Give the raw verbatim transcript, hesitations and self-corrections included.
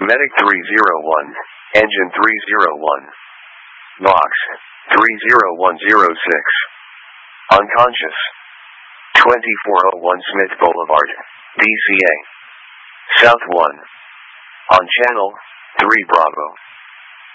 Medic three zero one, Engine three zero one. Box, three zero one zero six. Unconscious. twenty-four oh one Smith Boulevard, D C A. South one. On Channel three Bravo.